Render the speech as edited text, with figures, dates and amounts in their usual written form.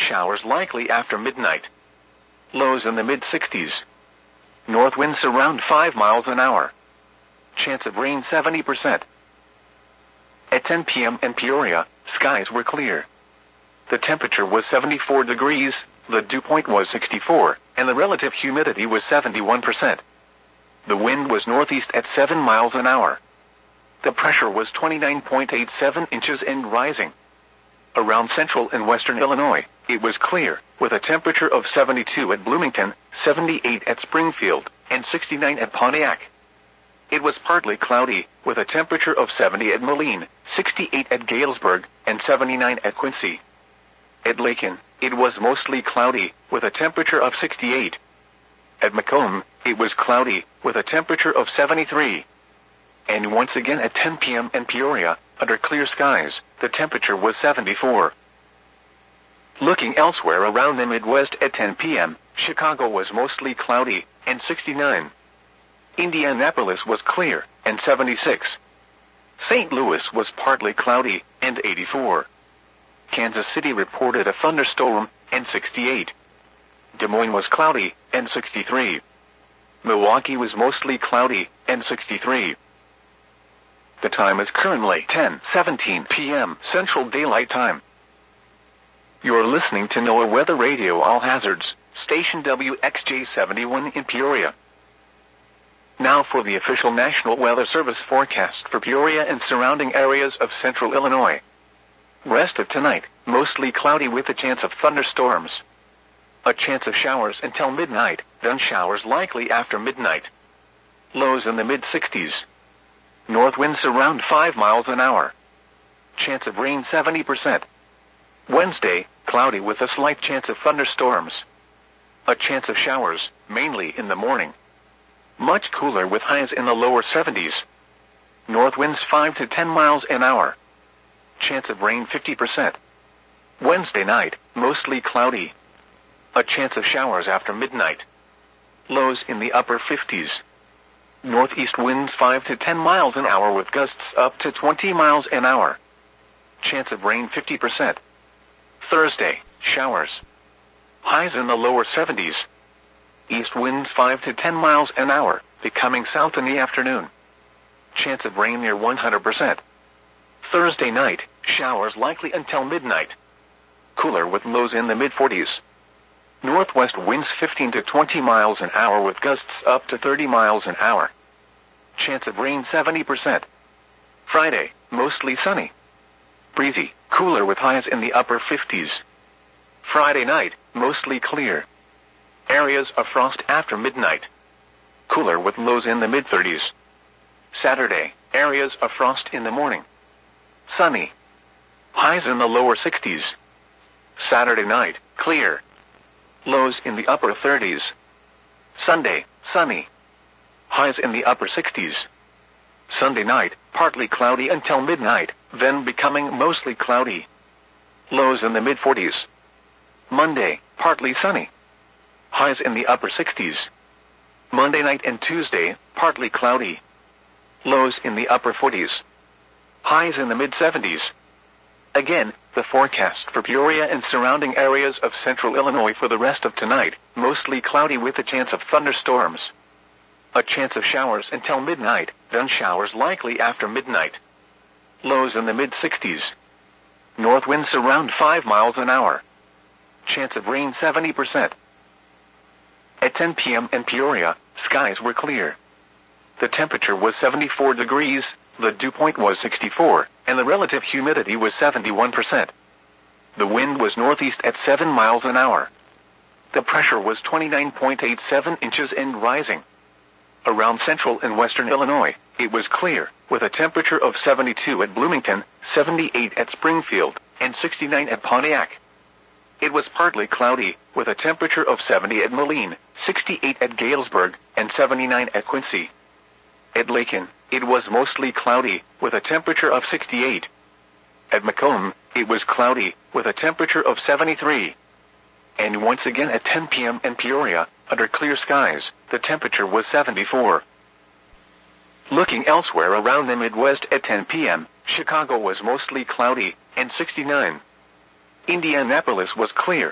showers likely after midnight. Lows in the mid-60s. North winds around 5 miles an hour. Chance of rain 70%. At 10 p.m. in Peoria, skies were clear. The temperature was 74 degrees, the dew point was 64, and the relative humidity was 71%. The wind was northeast at 7 miles an hour. The pressure was 29.87 inches and rising. Around central and western Illinois, it was clear, with a temperature of 72 at Bloomington, 78 at Springfield, and 69 at Pontiac. It was partly cloudy, with a temperature of 70 at Moline, 68 at Galesburg, and 79 at Quincy. At Lakin, it was mostly cloudy, with a temperature of 68. At Macomb, it was cloudy, with a temperature of 73. And once again at 10 p.m. in Peoria, under clear skies, the temperature was 74. Looking elsewhere around the Midwest at 10 p.m., Chicago was mostly cloudy, and 69. Indianapolis was clear, and 76. St. Louis was partly cloudy, and 84. Kansas City reported a thunderstorm, and 68. Des Moines was cloudy, and 63. Milwaukee was mostly cloudy, and 63. The time is currently 10:17 p.m. Central Daylight Time. You're listening to NOAA Weather Radio All Hazards, station WXJ71 in Peoria. Now for the official National Weather Service forecast for Peoria and surrounding areas of central Illinois. Rest of tonight, mostly cloudy with a chance of thunderstorms. A chance of showers until midnight, then showers likely after midnight. Lows in the mid-60s. North winds around 5 miles an hour. Chance of rain 70%. Wednesday, cloudy with a slight chance of thunderstorms. A chance of showers, mainly in the morning. Much cooler with highs in the lower 70s. North winds 5 to 10 miles an hour. Chance of rain 50%. Wednesday night, mostly cloudy. A chance of showers after midnight. Lows in the upper 50s. Northeast winds 5 to 10 miles an hour with gusts up to 20 miles an hour. Chance of rain 50%. Thursday, showers. Highs in the lower 70s. East winds 5 to 10 miles an hour, becoming south in the afternoon. Chance of rain near 100%. Thursday night, showers likely until midnight. Cooler with lows in the mid-40s. Northwest winds 15 to 20 miles an hour with gusts up to 30 miles an hour. Chance of rain 70%. Friday, mostly sunny. Breezy, cooler with highs in the upper 50s. Friday night, mostly clear. Areas of frost after midnight. Cooler with lows in the mid-30s. Saturday, areas of frost in the morning. Sunny. Highs in the lower 60s. Saturday night, clear. Lows in the upper 30s. Sunday, sunny. Highs in the upper 60s. Sunday night, partly cloudy until midnight, then becoming mostly cloudy. Lows in the mid-40s. Monday, partly sunny. Highs in the upper 60s. Monday night and Tuesday, partly cloudy. Lows in the upper 40s. Highs in the mid-70s. Again, the forecast for Peoria and surrounding areas of central Illinois for the rest of tonight, mostly cloudy with a chance of thunderstorms. A chance of showers until midnight, then showers likely after midnight. Lows in the mid-60s. North winds around 5 miles an hour. Chance of rain 70%. At 10 p.m. in Peoria, skies were clear. The temperature was 74 degrees, the dew point was 64, and the relative humidity was 71%. The wind was northeast at 7 miles an hour. The pressure was 29.87 inches and rising. Around central and western Illinois, it was clear, with a temperature of 72 at Bloomington, 78 at Springfield, and 69 at Pontiac. It was partly cloudy, with a temperature of 70 at Moline, 68 at Galesburg, and 79 at Quincy. At Lakin, it was mostly cloudy, with a temperature of 68. At Macomb, it was cloudy, with a temperature of 73. And once again at 10 p.m. in Peoria, under clear skies, the temperature was 74. Looking elsewhere around the Midwest at 10 p.m., Chicago was mostly cloudy, and 69. Indianapolis was clear,